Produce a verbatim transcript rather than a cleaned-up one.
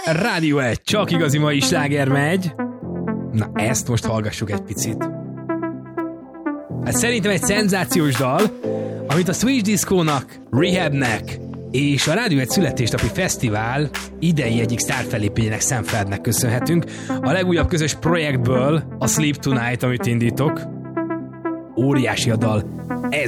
Rádió egy, csak igazi mai sláger megy. Na, ezt most hallgassuk egy picit. Hát szerintem egy szenzációs dal, amit a Swedish Disco-nak, Rehabnek és a Rádió egy születésnapi fesztivál idei egyik sztárfellépényének Sam köszönhetünk. A legújabb közös projektből, a Sleep Tonight, amit indítok. Óriási a dal.